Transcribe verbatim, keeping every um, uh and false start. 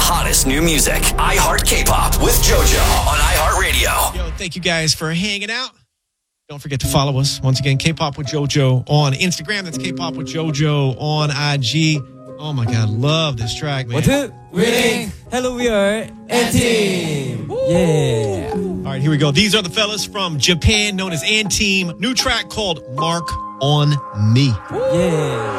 hottest new music. iHeart K-Pop with JoJo on iHeartRadio. Yo, thank you guys for hanging out. Don't forget to follow us. Once again, K-Pop with JoJo on Instagram. That's K-Pop with JoJo on I G. Oh, my God. Love this track, man. What's it? Winning. Hello, we are N-Team. Yeah. All right, here we go. These are the fellas from Japan known as N-Team. New track called Mark on Me. Yeah.